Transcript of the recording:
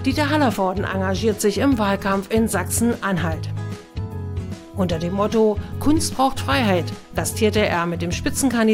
Dieter Hallervorden engagiert sich im Wahlkampf in Sachsen-Anhalt. Unter dem Motto »Kunst braucht Freiheit« gastierte er mit dem Spitzenkandidaten